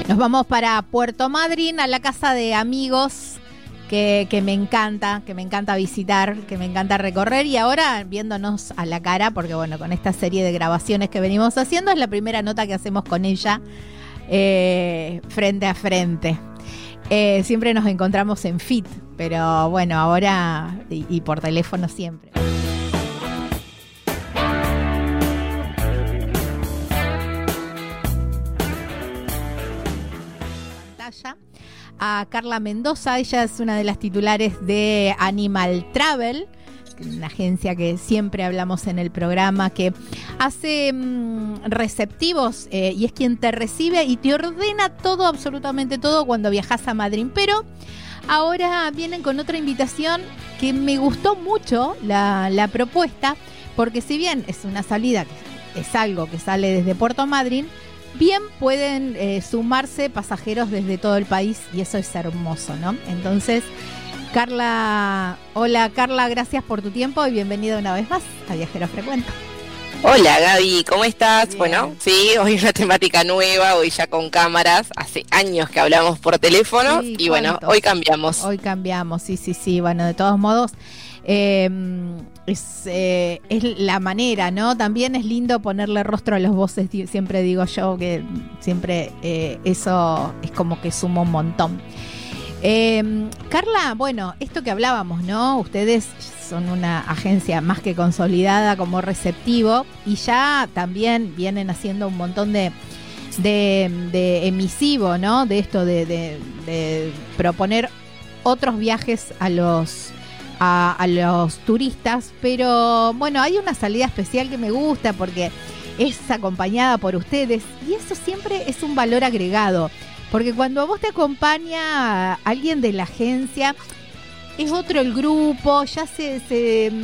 Nos vamos para Puerto Madryn, a la casa de amigos que me encanta visitar, que me encanta recorrer, y ahora viéndonos a la cara, porque bueno, con esta serie de grabaciones que venimos haciendo, es la primera nota que hacemos con ella frente a frente. Siempre nos encontramos en FIT, pero bueno, ahora y por teléfono siempre. A Carla Mendoza, ella es una de las titulares de Animal Travel, una agencia que siempre hablamos en el programa, que hace receptivos y es quien te recibe y te ordena todo, absolutamente todo, cuando viajas a Madrid. Pero ahora vienen con otra invitación que me gustó mucho la propuesta, porque si bien es una salida, es algo que sale desde Puerto Madryn, bien pueden sumarse pasajeros desde todo el país, y eso es hermoso, ¿no? Entonces, Carla, hola Carla, gracias por tu tiempo y bienvenida una vez más a Viajero Frecuente. Hola Gaby, ¿cómo estás? Bien. Bueno, sí, hoy una temática nueva, hoy ya con cámaras, hace años que hablamos por teléfono, Sí, y bueno, ¿cuántos? hoy cambiamos. Hoy cambiamos, sí, bueno, de todos modos, es la manera, ¿no? También es lindo ponerle rostro a las voces, siempre digo yo que siempre eso es como que suma un montón. Carla, bueno, esto que hablábamos, ¿no? Ustedes son una agencia más que consolidada como receptivo y ya también vienen haciendo un montón de emisivo, ¿no? De esto de proponer otros viajes a los turistas, pero bueno, hay una salida especial que me gusta porque es acompañada por ustedes y eso siempre es un valor agregado, porque cuando a vos te acompaña alguien de la agencia, es otro el grupo, ya es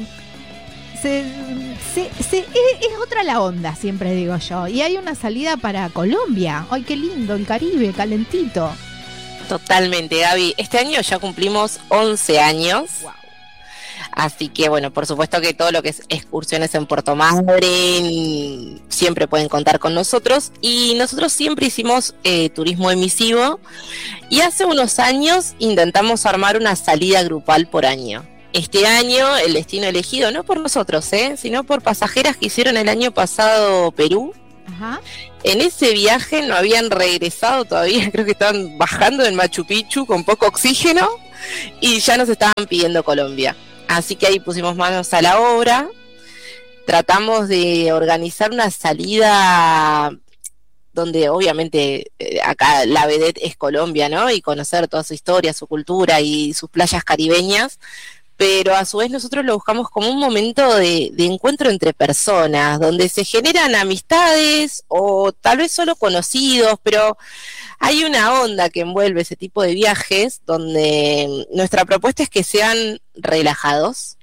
otra la onda, siempre digo yo, y hay una salida para Colombia. ¡Ay, qué lindo! El Caribe, calentito. Totalmente, Gaby. Este año ya cumplimos 11 años. Wow. Así que bueno, por supuesto que todo lo que es excursiones en Puerto Madryn siempre pueden contar con nosotros, y nosotros siempre hicimos turismo emisivo, y hace unos años intentamos armar una salida grupal por año. Este año el destino elegido, no por nosotros, sino por pasajeras que hicieron el año pasado Perú. Ajá. En ese viaje no habían regresado todavía, creo que estaban bajando en Machu Picchu con poco oxígeno y ya nos estaban pidiendo Colombia. Así que ahí pusimos manos a la obra, tratamos de organizar una salida donde obviamente acá la vedette es Colombia, ¿no? Y conocer toda su historia, su cultura y sus playas caribeñas, pero a su vez nosotros lo buscamos como un momento de encuentro entre personas, donde se generan amistades o tal vez solo conocidos, pero hay una onda que envuelve ese tipo de viajes donde nuestra propuesta es que sean relajados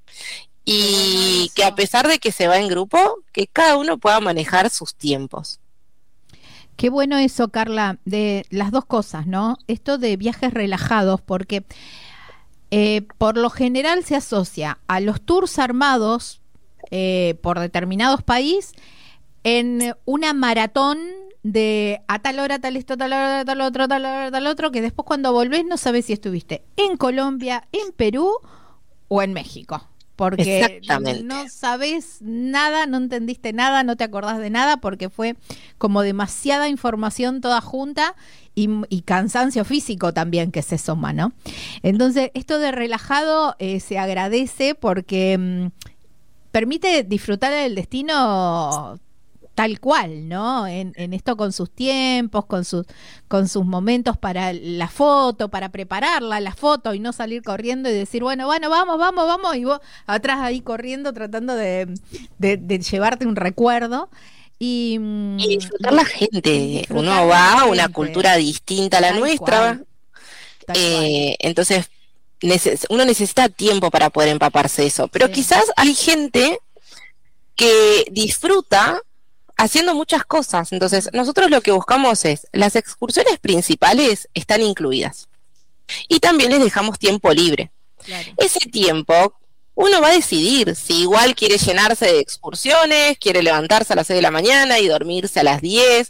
y que a pesar de que se va en grupo, que cada uno pueda manejar sus tiempos. Qué bueno eso, Carla, de las dos cosas, ¿no? Esto de viajes relajados, porque por lo general se asocia a los tours armados por determinados países en una maratón de a tal hora, tal esto, tal hora, tal otro, tal hora, tal otro, que después cuando volvés no sabés si estuviste en Colombia, en Perú o en México. Porque no sabés nada, no entendiste nada, no te acordás de nada, porque fue como demasiada información toda junta y cansancio físico también que se suma, ¿no? Entonces, esto de relajado se agradece porque permite disfrutar del destino tal cual, ¿no? En esto con sus tiempos, con sus momentos para la foto, para prepararla, la foto, y no salir corriendo y decir, bueno, vamos, y vos atrás ahí corriendo tratando de llevarte un recuerdo. Y disfrutar la gente. Uno va a una cultura distinta a la nuestra. Entonces, uno necesita tiempo para poder empaparse de eso. Pero quizás hay gente que disfruta haciendo muchas cosas. Entonces, nosotros lo que buscamos es, las excursiones principales están incluidas. Y también les dejamos tiempo libre. Claro. Ese tiempo, uno va a decidir si igual quiere llenarse de excursiones, quiere levantarse a las 6 de la mañana y dormirse a las 10,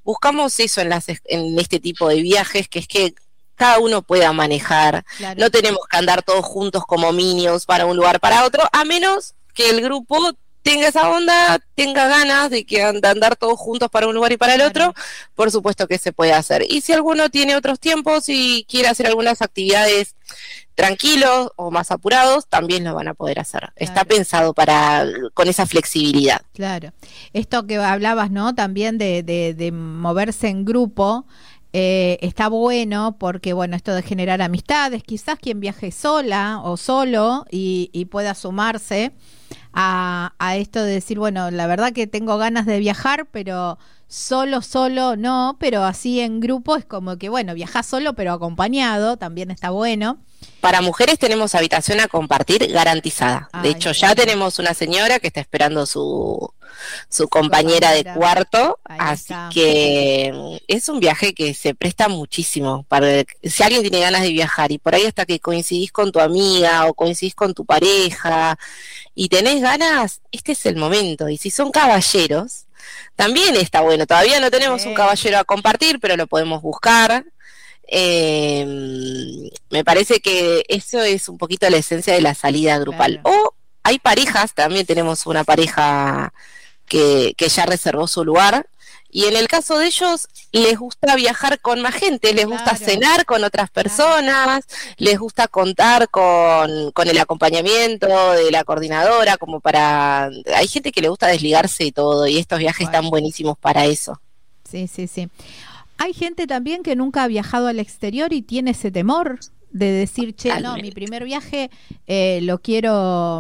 buscamos eso en este tipo de viajes, que es que cada uno pueda manejar, Claro. no tenemos que andar todos juntos como minions para un lugar para otro, a menos que el grupo tenga esa onda, tenga ganas de andar todos juntos para un lugar y para el Claro. otro, por supuesto que se puede hacer. Y si alguno tiene otros tiempos y quiere hacer algunas actividades tranquilos o más apurados, también lo van a poder hacer. Está Claro. pensado con esa flexibilidad. Claro. Esto que hablabas, ¿no? También de moverse en grupo, está bueno porque, bueno, esto de generar amistades, quizás quien viaje sola o solo y pueda sumarse a esto de decir, bueno, la verdad que tengo ganas de viajar, pero solo no, pero así en grupo es como que, bueno, viajás solo pero acompañado, también está bueno. Para mujeres tenemos habitación a compartir garantizada. De Ay, hecho, qué ya bien. tenemos una señora que está esperando su compañera de cuarto, Ahí así está. que es un viaje que se presta muchísimo. Si alguien tiene ganas de viajar y por ahí hasta que coincidís con tu amiga o coincidís con tu pareja y tenés ganas, este es el momento. Y si son caballeros, también está bueno. Todavía no tenemos un caballero a compartir, pero lo podemos buscar. Me parece que eso es un poquito la esencia de la salida grupal. Claro. O hay parejas, también tenemos una pareja que ya reservó su lugar, y en el caso de ellos les gusta viajar con más gente, les gusta Claro. cenar con otras personas, les gusta contar con el acompañamiento de la coordinadora, como para... Hay gente que le gusta desligarse de todo, y estos viajes Bueno. están buenísimos para eso. Sí, sí, sí. Hay gente también que nunca ha viajado al exterior y tiene ese temor de decir, che, no, Totalmente. mi primer viaje lo quiero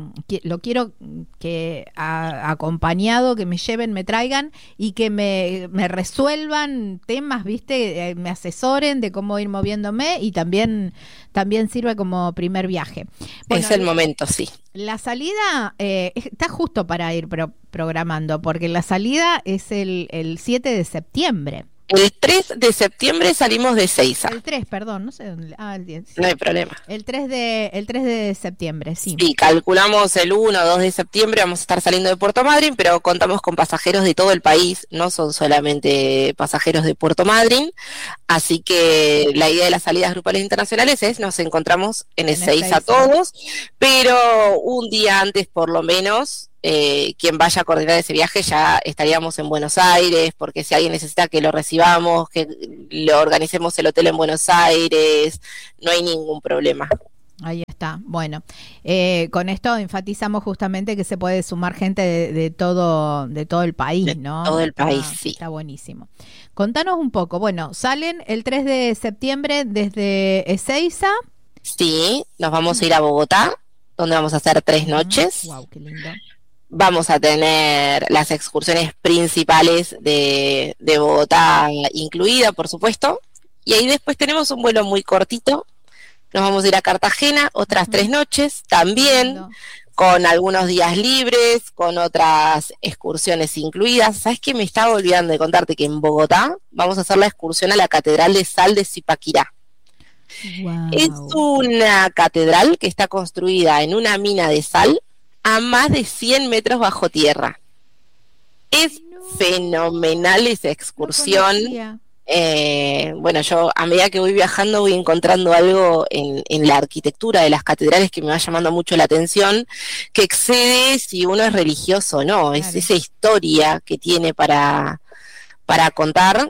que acompañado, que me lleven, me traigan y que me resuelvan temas, ¿viste? Me asesoren de cómo ir moviéndome y también sirve como primer viaje. Bueno, Es el momento, sí. la salida está justo para ir programando, porque la salida es el 7 de septiembre. El 3 de septiembre salimos de Seiza. El 3, perdón, no sé dónde. El 10. No hay problema. El 3 de septiembre, sí. Sí, calculamos el 1 o 2 de septiembre vamos a estar saliendo de Puerto Madryn, pero contamos con pasajeros de todo el país, no son solamente pasajeros de Puerto Madryn, así que la idea de las salidas grupales internacionales es nos encontramos en Ezeiza todos, pero un día antes por lo menos, quien vaya a coordinar ese viaje ya estaríamos en Buenos Aires, porque si alguien necesita que lo recibamos, que lo organicemos el hotel en Buenos Aires, no hay ningún problema. Ahí está. Bueno, con esto enfatizamos justamente que se puede sumar gente de todo el país, ¿no? Todo el país, sí. Está buenísimo. Contanos un poco. Bueno, salen el 3 de septiembre desde Ezeiza. Sí, nos vamos a ir a Bogotá, donde vamos a hacer 3 noches. Wow, qué lindo. Vamos a tener las excursiones principales de Bogotá incluida, por supuesto. Y ahí después tenemos un vuelo muy cortito. Nos vamos a ir a Cartagena, otras 3 noches, también con algunos días libres, con otras excursiones incluidas. ¿Sabes qué? Me estaba olvidando de contarte que en Bogotá vamos a hacer la excursión a la Catedral de Sal de Zipaquirá. Wow. Es una catedral que está construida en una mina de sal a más de 100 metros bajo tierra. Es fenomenal esa excursión. Bueno, yo a medida que voy viajando voy encontrando algo en la arquitectura de las catedrales que me va llamando mucho la atención, que excede si uno es religioso o no, es esa historia que tiene para contar.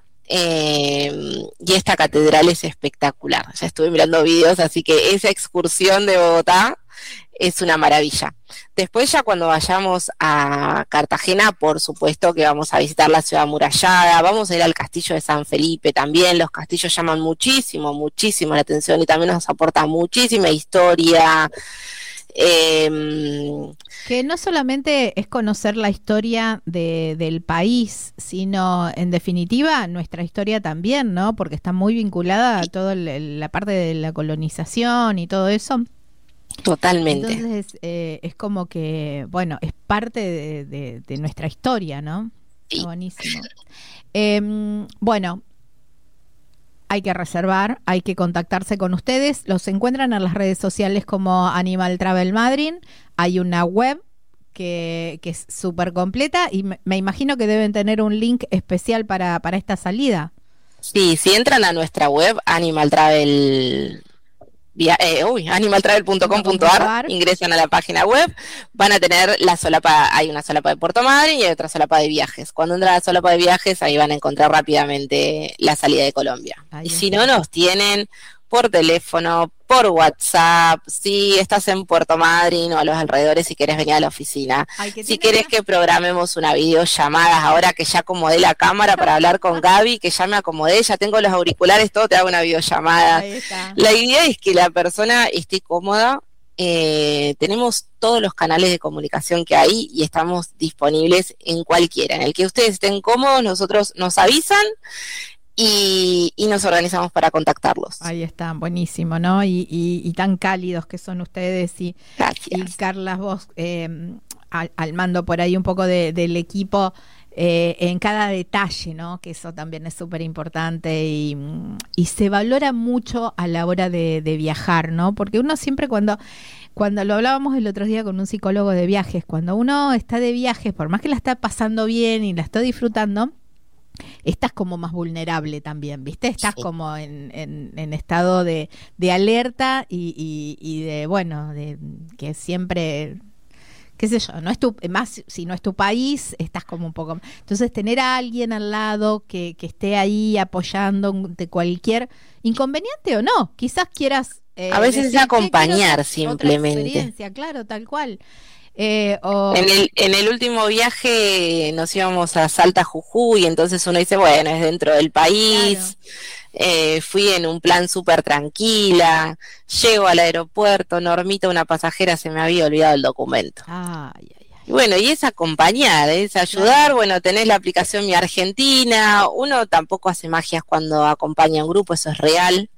Y esta catedral es espectacular. Ya estuve mirando videos, así que esa excursión de Bogotá es una maravilla. Después ya cuando vayamos a Cartagena, por supuesto que vamos a visitar la ciudad amurallada, vamos a ir al castillo de San Felipe también. Los castillos llaman muchísimo la atención y también nos aportan muchísima historia. Que no solamente es conocer la historia del país, sino en definitiva nuestra historia también, ¿no? Porque está muy vinculada a toda la parte de la colonización y todo eso. Totalmente. Entonces es como que, bueno, es parte de nuestra historia, ¿no? Sí. Buenísimo. Bueno, hay que reservar, hay que contactarse con ustedes. Los encuentran en las redes sociales como Animal Travel Madrid. Hay una web que es súper completa y me imagino que deben tener un link especial para esta salida. Sí, si entran a nuestra web, animaltravel.com.ar, ingresan a la página web, van a tener la solapa, hay una solapa de Puerto Madryn y hay otra solapa de viajes. Cuando entran a la solapa de viajes, ahí van a encontrar rápidamente la salida de Colombia. Y si no, nos tienen por teléfono, por WhatsApp, si estás en Puerto Madryn o a los alrededores, si quieres venir a la oficina, si quieres que programemos una videollamada, ahora que ya acomodé la cámara para hablar con Gaby, que ya me acomodé, ya tengo los auriculares, todo, te hago una videollamada. La idea es que la persona esté cómoda. Tenemos todos los canales de comunicación que hay y estamos disponibles en cualquiera, en el que ustedes estén cómodos, nosotros nos avisan y nos organizamos para contactarlos. Ahí está, buenísimo, ¿no? Y tan cálidos que son ustedes y Carla, vos al mando por ahí un poco del equipo en cada detalle, ¿no? Que eso también es súper importante y se valora mucho a la hora de viajar, ¿no? Porque uno siempre cuando lo hablábamos el otro día con un psicólogo de viajes, cuando uno está de viajes, por más que la está pasando bien y la está disfrutando, estás como más vulnerable también, ¿viste? Estás como en estado de alerta y de, bueno, de que siempre, qué sé yo, no es más si no es tu país, estás como un poco. Entonces, tener a alguien al lado que esté ahí apoyando de cualquier inconveniente o no, quizás quieras. A veces es acompañar simplemente. Otra experiencia, claro, tal cual. En el último viaje nos íbamos a Salta, Jujuy, entonces uno dice, bueno, es dentro del país, claro. Fui en un plan súper tranquila, llego al aeropuerto, Normita, una pasajera, se me había olvidado el documento. Y bueno, y es acompañar, es ayudar, claro. Bueno, tenés la aplicación Mi Argentina, uno tampoco hace magias cuando acompaña a un grupo, eso es real.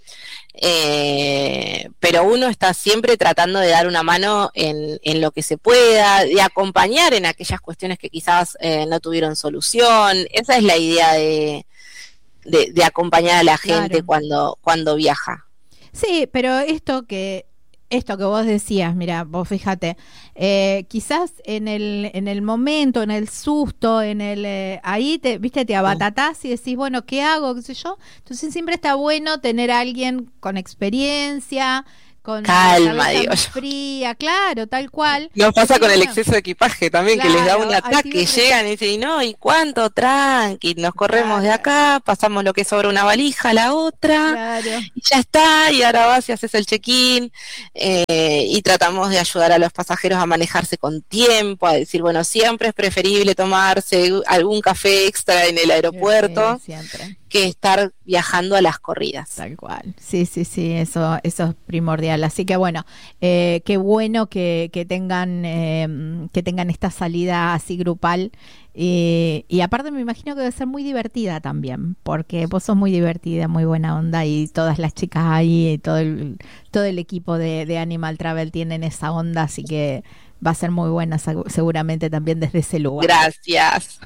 Pero uno está siempre tratando de dar una mano en lo que se pueda, de acompañar en aquellas cuestiones que quizás no tuvieron solución. Esa es la idea de acompañar a la gente, claro. cuando viaja. Sí, pero esto que vos decías, mira, vos fíjate, quizás en el momento, en el susto, ahí te abatatás y decís, bueno, ¿qué hago? ¿Qué sé yo? Entonces siempre está bueno tener a alguien con experiencia, con calma, digo fría, claro, tal cual. Nos pasa con el exceso de equipaje también, claro, que les da un ataque, llegan y dicen, no, ¿y cuánto? Tranqui, nos corremos de acá, pasamos lo que sobra una valija a la otra, claro. Y ya está, y ahora vas y haces el check-in, y tratamos de ayudar a los pasajeros a manejarse con tiempo, a decir, bueno, siempre es preferible tomarse algún café extra en el aeropuerto, siempre. Que estar viajando a las corridas. Tal cual, sí, eso es primordial. Así que bueno, qué bueno que tengan esta salida así grupal y aparte me imagino que debe ser muy divertida también, porque vos sos muy divertida, muy buena onda y todas las chicas ahí y todo el equipo de Animal Travel tienen esa onda, así que va a ser muy buena seguramente también desde ese lugar. Gracias.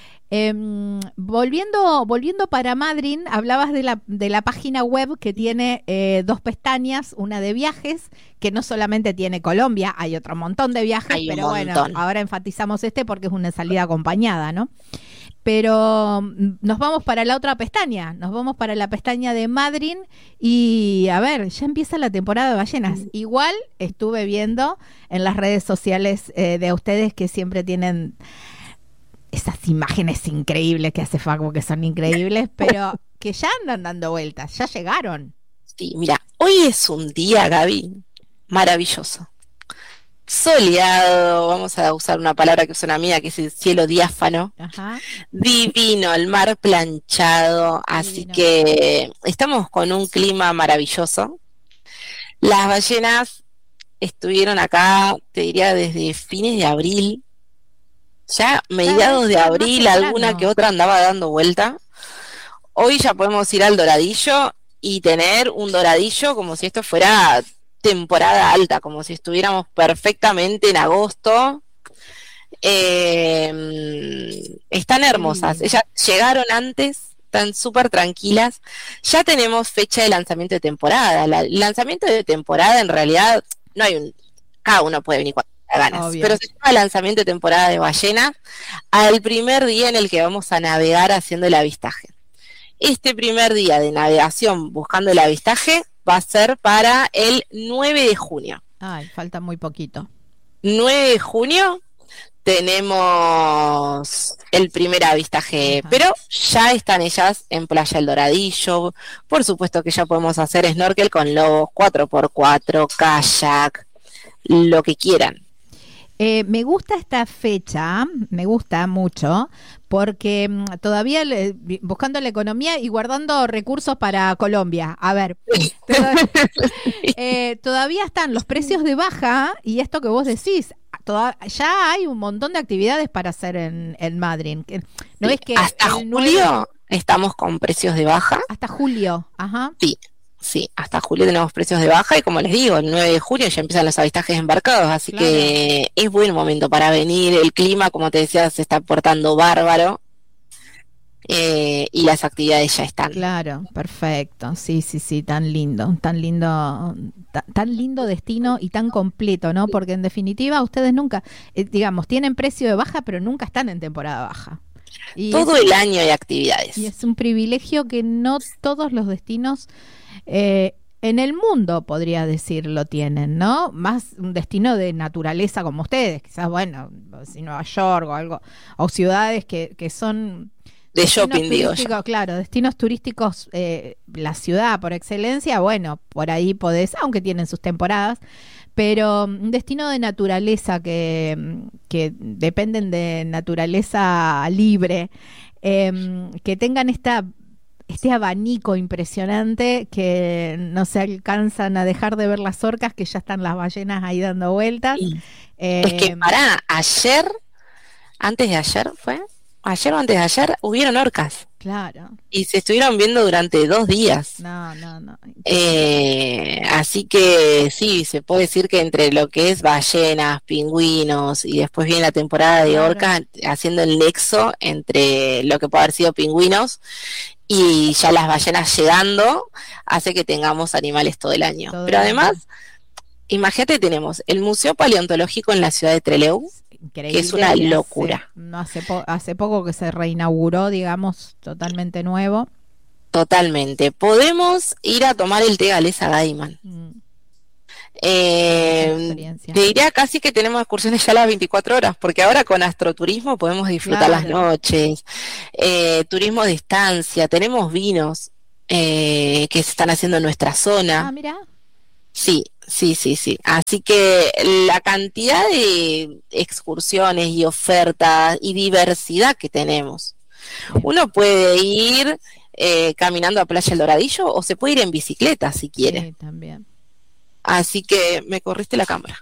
Volviendo para Madryn, hablabas de la página web que tiene dos pestañas, una de viajes, que no solamente tiene Colombia, hay otro montón de viajes, pero bueno, ahora enfatizamos porque es una salida acompañada, ¿no? Pero nos vamos para la otra pestaña, nos vamos para la pestaña de Madryn y a ver, ya empieza la temporada de ballenas. Igual estuve viendo en las redes sociales de ustedes que siempre tienen esas imágenes increíbles que hace Facu, que son increíbles, pero que ya andan dando vueltas, ya llegaron. Sí, mira, hoy es un día, Gaby, maravilloso. Soleado, vamos a usar una palabra que usa una amiga, que es el cielo diáfano. Ajá. Divino, el mar planchado, así que estamos con un clima maravilloso. Las ballenas estuvieron acá, te diría, desde fines de abril. Ya mediados de abril, alguna que otra andaba dando vuelta. Hoy ya podemos ir al Doradillo y tener un Doradillo como si esto fuera temporada alta, como si estuviéramos perfectamente en agosto. Están hermosas. Ellas llegaron antes, están súper tranquilas. Ya tenemos fecha de lanzamiento de temporada. El lanzamiento de temporada en realidad no hay cada uno puede venir cuando ganas. Obvio. Pero se llama lanzamiento de temporada de ballenas al primer día en el que vamos a navegar haciendo el avistaje. Este primer día de navegación buscando el avistaje va a ser para el 9 de junio. Ay, falta muy poquito. 9 de junio tenemos el primer avistaje, Ajá. pero ya están ellas en Playa El Doradillo. Por supuesto que ya podemos hacer snorkel con lobos, 4x4, kayak, lo que quieran. Me gusta esta fecha, me gusta mucho, porque todavía buscando la economía y guardando recursos para Colombia. A ver, todavía están los precios de baja y esto que vos decís, ya hay un montón de actividades para hacer en Madrid. No es que hasta julio estamos con precios de baja. Hasta julio, ajá. Sí, hasta julio tenemos precios de baja y como les digo, el 9 de junio ya empiezan los avistajes embarcados, así claro, que es buen momento para venir. El clima, como te decía, se está portando bárbaro y las actividades ya están. Claro, perfecto, sí, tan lindo destino y tan completo, ¿no? Porque en definitiva ustedes nunca, digamos, tienen precio de baja, pero nunca están en temporada baja. Y todo el año hay actividades. Y es un privilegio que no todos los destinos en el mundo, podría decir, lo tienen, ¿no? Más un destino de naturaleza como ustedes, quizás, bueno, si Nueva York o algo, o ciudades que son de shopping, digo yo. Claro, destinos turísticos, la ciudad por excelencia, bueno, por ahí podés, aunque tienen sus temporadas, pero un destino de naturaleza que dependen de naturaleza libre, que tengan este abanico impresionante, que no se alcanzan a dejar de ver las orcas, que ya están las ballenas ahí dando vueltas. Es que antes de ayer o antes de ayer, hubieron orcas. Claro. Y se estuvieron viendo durante 2 días. No. Así que sí, se puede decir que entre lo que es ballenas, pingüinos y después viene la temporada de orcas, haciendo el nexo entre lo que puede haber sido pingüinos y ya las ballenas llegando, hace que tengamos animales todo el año. Pero además, imagínate, tenemos el Museo Paleontológico en la ciudad de Trelew, increíble, que es una locura. Hace poco que se reinauguró, digamos, totalmente nuevo. Totalmente. Podemos ir a tomar el té Galesa Gaiman. Te diría casi que tenemos excursiones ya a las 24 horas, porque ahora con astroturismo podemos disfrutar las noches, turismo de estancia, tenemos vinos que se están haciendo en nuestra zona. Ah, mira. Sí. Así que la cantidad de excursiones y ofertas y diversidad que tenemos. Uno puede ir caminando a Playa El Doradillo o se puede ir en bicicleta si quiere. Sí, también. Así que me corriste la cámara.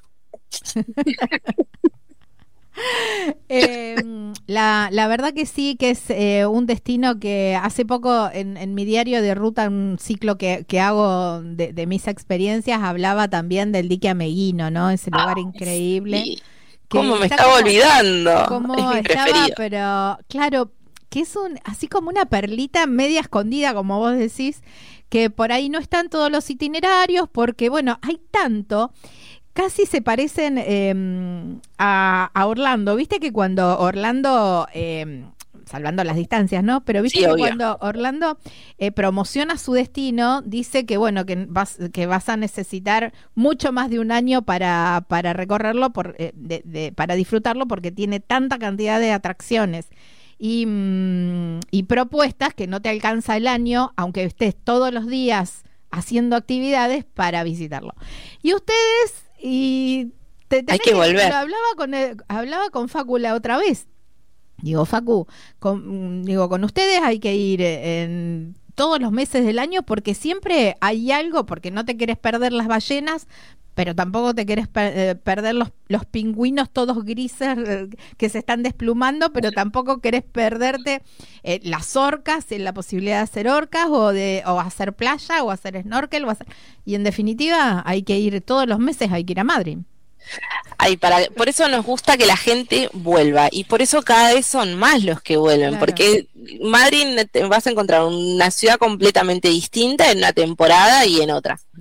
La verdad que sí, que es un destino que hace poco en mi diario de ruta, un ciclo que hago de mis experiencias, hablaba también del dique Ameguino, ¿no? Ese lugar increíble. Sí. ¿Cómo me estaba olvidando? Como es mi estaba, preferido. pero claro, que es así como una perlita media escondida, como vos decís, que por ahí no están todos los itinerarios, porque bueno, hay tanto. Casi se parecen a Orlando. Viste que cuando Orlando, salvando las distancias, ¿no? Pero viste que obvio, cuando Orlando promociona su destino, dice que bueno, que vas a necesitar mucho más de un año para recorrerlo, para disfrutarlo, porque tiene tanta cantidad de atracciones y propuestas que no te alcanza el año, aunque estés todos los días haciendo actividades para visitarlo. Y ustedes... Y hay que volver. Hablaba con Facu la otra vez. Digo, Facu, con ustedes hay que ir en todos los meses del año, porque siempre hay algo, porque no te querés perder las ballenas, pero tampoco te querés perder los pingüinos todos grises que se están desplumando, pero tampoco querés perderte las orcas, la posibilidad de hacer orcas o hacer playa o hacer snorkel. Y en definitiva hay que ir todos los meses, hay que ir a Madrid. Por eso nos gusta que la gente vuelva y por eso cada vez son más los que vuelven, claro, porque Madrid vas a encontrar una ciudad completamente distinta en una temporada y en otra. Claro.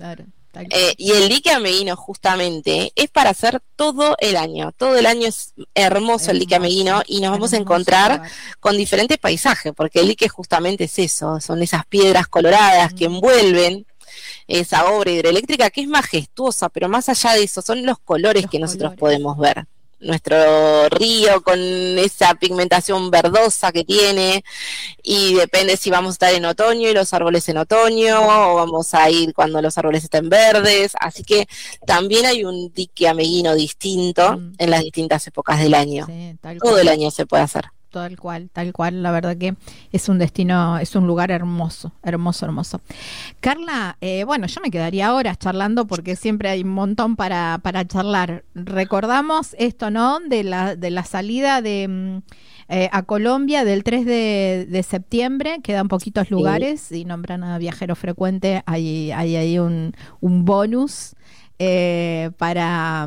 Y el dique Ameguino justamente es para hacer todo el año es hermoso el dique Ameguino y nos vamos a encontrar con diferentes paisajes, porque el dique justamente es eso, son esas piedras coloradas que envuelven esa obra hidroeléctrica que es majestuosa, pero más allá de eso son los colores que nosotros podemos ver. Nuestro río con esa pigmentación verdosa que tiene, y depende si vamos a estar en otoño y los árboles en otoño, o vamos a ir cuando los árboles estén verdes, así que también hay un dique ameguino distinto en las distintas épocas del año. Sí, todo el año se puede hacer. Tal cual, la verdad que es un destino, es un lugar hermoso. Carla, bueno, yo me quedaría horas charlando porque siempre hay un montón para charlar. Recordamos esto, ¿no? De la salida de a Colombia del 3 de septiembre, quedan poquitos lugares y nombran a Viajero Frecuente, hay ahí un bonus para,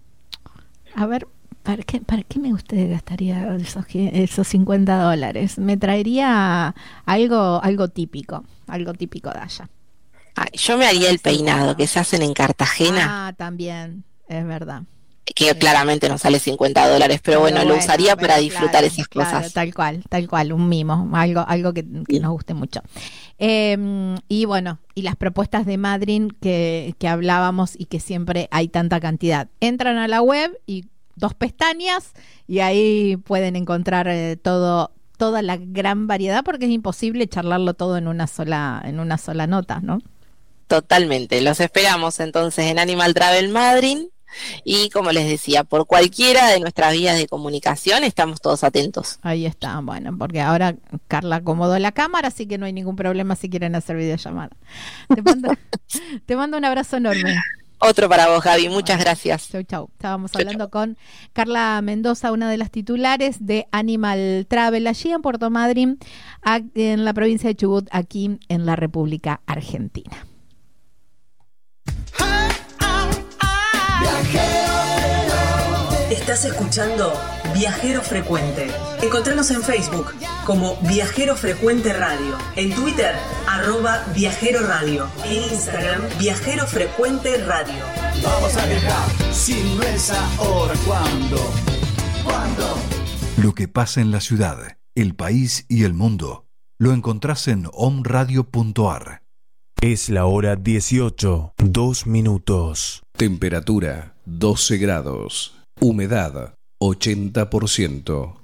a ver, ¿Para qué usted gastaría esos $50? Me traería algo típico de allá. Yo me haría el peinado que se hacen en Cartagena. También, es verdad. Que claramente no sale $50, pero bueno, lo usaría para disfrutar esas cosas. Tal cual, un mimo, algo que nos guste mucho. Y bueno, y las propuestas de Madryn que hablábamos y que siempre hay tanta cantidad. Entran a la web y 2 pestañas y ahí pueden encontrar toda la gran variedad, porque es imposible charlarlo todo en una sola nota, ¿no? Totalmente, los esperamos entonces en Animal Travel Madryn, y como les decía, por cualquiera de nuestras vías de comunicación estamos todos atentos. Ahí está, bueno, porque ahora Carla acomodó la cámara, así que no hay ningún problema si quieren hacer videollamada. Te mando un abrazo enorme. Otro para vos, Gaby. Muchas gracias. Chau. Estábamos hablando con Carla Mendoza, una de las titulares de Animal Travel, allí en Puerto Madryn, en la provincia de Chubut, aquí en la República Argentina. Estás escuchando Viajero Frecuente. Encontranos en Facebook como Viajero Frecuente Radio, en Twitter @Viajero Radio, en Instagram Viajero Frecuente Radio. Vamos a viajar, si no es ahora, ¿cuándo? Lo que pasa en la ciudad, el país y el mundo lo encontrás en omradio.ar. Es la hora 18, 2 minutos. Temperatura 12 grados. Humedad 80%.